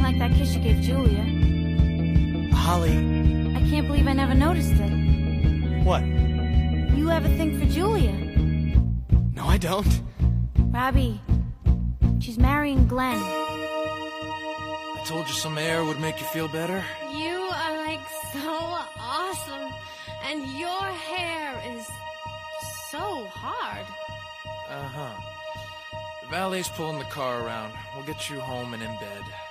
like that kiss you gave Julia. Holly... I can't believe I never noticed it. What? You ever think for Julia? No, I don't. Robbie, she's marrying Glenn. I told you some air would make you feel better. You are like so awesome, and your hair is so hard. Uh-huh. The valet's pulling the car around. We'll get you home and in bed.